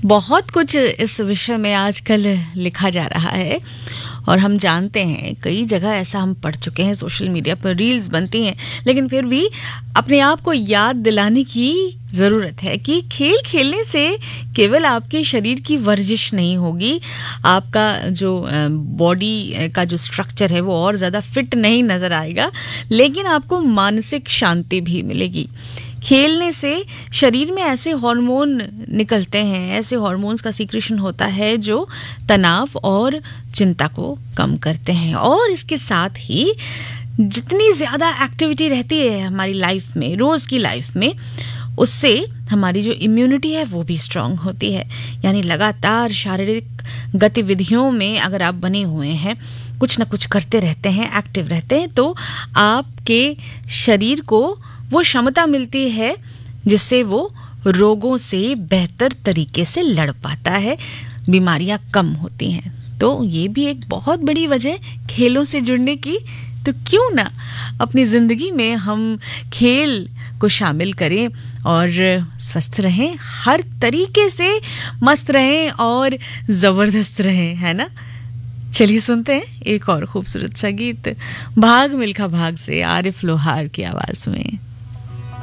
बहुत कुछ इस विषय में आजकल लिखा जा रहा है और हम जानते हैं कई जगह ऐसा हम पढ़ चुके हैं, सोशल मीडिया पर रील्स बनती हैं, लेकिन फिर भी अपने आप को याद दिलाने की ज़रूरत है कि खेल खेलने से केवल आपके शरीर की वर्जिश नहीं होगी, आपका जो बॉडी का जो स्ट्रक्चर है वो और ज़्यादा फिट नहीं नज़र आएगा, लेकिन आपको मानसिक शांति भी मिलेगी। खेलने से शरीर में ऐसे हार्मोन निकलते हैं, ऐसे हार्मोन्स का सीक्रेशन होता है जो तनाव और चिंता को कम करते हैं। और इसके साथ ही जितनी ज़्यादा एक्टिविटी रहती है हमारी लाइफ में, रोज़ की लाइफ में, उससे हमारी जो इम्यूनिटी है वो भी स्ट्रांग होती है। यानी लगातार शारीरिक गतिविधियों में अगर आप बने हुए हैं, कुछ ना कुछ करते रहते हैं, एक्टिव रहते हैं, तो आपके शरीर को वो क्षमता मिलती है जिससे वो रोगों से बेहतर तरीके से लड़ पाता है, बीमारियां कम होती हैं। तो ये भी एक बहुत बड़ी वजह खेलों से जुड़ने की। तो क्यों ना अपनी ज़िंदगी में हम खेल को शामिल करें और स्वस्थ रहें, हर तरीके से मस्त रहें और ज़बरदस्त रहें, है ना। चलिए सुनते हैं एक और खूबसूरत सा गीत, भाग मिल्खा भाग से आरिफ लोहार की आवाज़ में।